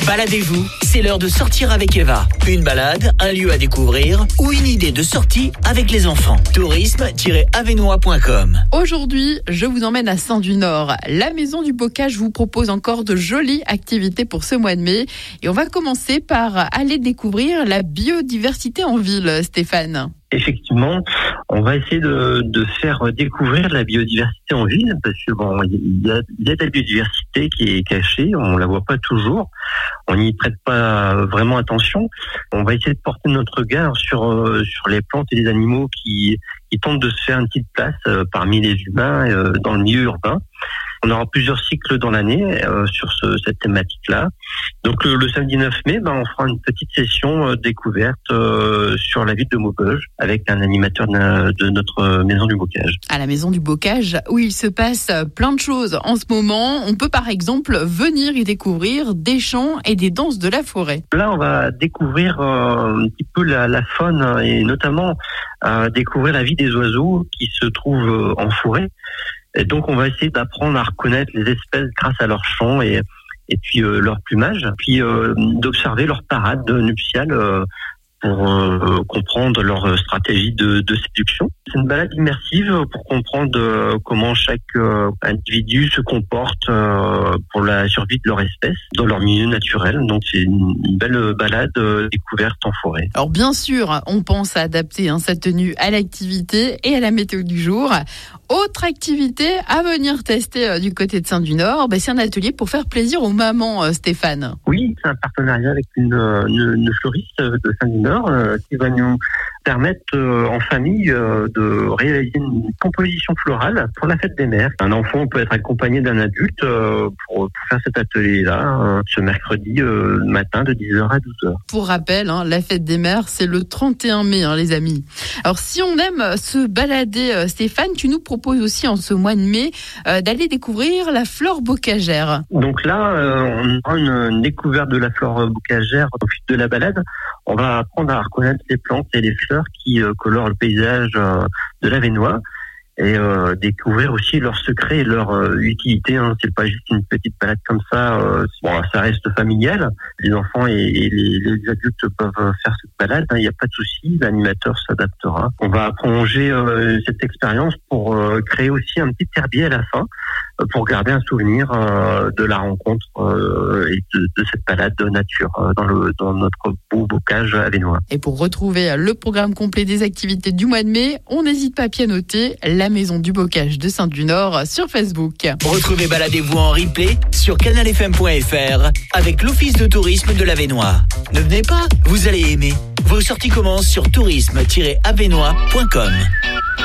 Baladez-vous, c'est l'heure de sortir avec Eva. Une balade, un lieu à découvrir ou une idée de sortie avec les enfants. Tourisme-avenois.com. Aujourd'hui, je vous emmène à Saint-du-Nord. La Maison du Bocage vous propose encore de jolies activités pour ce mois de mai. Et on va commencer par aller découvrir la biodiversité en ville, Stéphane. Effectivement, on va essayer de faire découvrir la biodiversité en ville, parce que bon, il y a de la biodiversité qui est cachée, on la voit pas toujours, on n'y prête pas vraiment attention. On va essayer de porter notre regard sur les plantes et les animaux qui tentent de se faire une petite place parmi les humains dans le milieu urbain. On aura plusieurs cycles dans l'année sur cette thématique-là. Donc le samedi 9 mai, on fera une petite session découverte sur la ville de Maubeuge avec un animateur de notre Maison du Bocage. À la Maison du Bocage, où il se passe plein de choses en ce moment, on peut par exemple venir y découvrir des chants et des danses de la forêt. Là, on va découvrir un petit peu la faune et notamment découvrir la vie des oiseaux qui se trouvent en forêt. Et donc, on va essayer d'apprendre à reconnaître les espèces grâce à leur chant et puis leur plumage, puis d'observer leur parade nuptiale pour comprendre leur stratégie de séduction. C'est une balade immersive pour comprendre comment chaque individu se comporte pour la survie de leur espèce dans leur milieu naturel. Donc c'est une belle balade découverte en forêt. Alors bien sûr, on pense à adapter sa tenue à l'activité et à la météo du jour. Autre activité à venir tester du côté de Saint-du-Nord, c'est un atelier pour faire plaisir aux mamans, Stéphane. Oui, c'est un partenariat avec une fleuriste de Saint-du-Nord qui va nous permettre en famille de réaliser une composition florale pour la fête des mères. Un enfant peut être accompagné d'un adulte pour faire cet atelier-là ce mercredi matin de 10h à 12h. Pour rappel, la fête des mères, c'est le 31 mai, les amis. Alors si on aime se balader, Stéphane, tu nous proposes aussi en ce mois de mai d'aller découvrir la flore bocagère. Donc là, on aura une découverte de la flore bocagère au fil de la balade. On va apprendre à reconnaître les plantes et les fleurs qui colorent le paysage de l'Avesnois et découvrir aussi leurs secrets et leur utilité. C'est pas juste une petite balade comme ça. Ça reste familial. Les enfants et les adultes peuvent faire cette balade. Il n'y a pas de souci. L'animateur s'adaptera. On va prolonger cette expérience pour créer aussi un petit herbier à la fin pour garder un souvenir de la rencontre et de cette balade de nature dans notre beau bocage avesnois. Et pour retrouver le programme complet des activités du mois de mai, on n'hésite pas à pianoter la Maison du Bocage de Saint-du-Nord sur Facebook. Retrouvez Baladez-vous en replay sur canalfm.fr avec l'Office de tourisme de l'Avesnois. Ne venez pas, vous allez aimer. Vos sorties commencent sur tourisme-avesnois.com.